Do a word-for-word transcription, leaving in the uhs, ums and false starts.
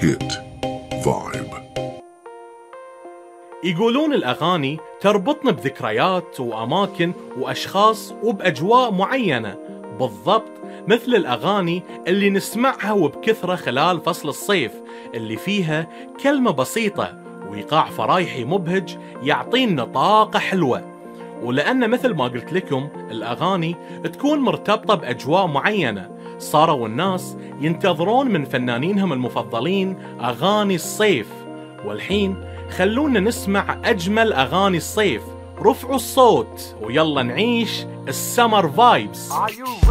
هيت فايب. يقولون الأغاني تربطنا بذكريات وأماكن وأشخاص وبأجواء معينة، بالضبط مثل الأغاني اللي نسمعها وبكثرة خلال فصل الصيف، اللي فيها كلمة بسيطة وإيقاع فرايحي مبهج يعطينا طاقة حلوة. ولأن مثل ما قلت لكم الأغاني تكون مرتبطة بأجواء معينة، صاروا الناس ينتظرون من فنانينهم المفضلين أغاني الصيف. والحين خلونا نسمع أجمل أغاني الصيف. رفعوا الصوت ويلا نعيش السمر فايبس.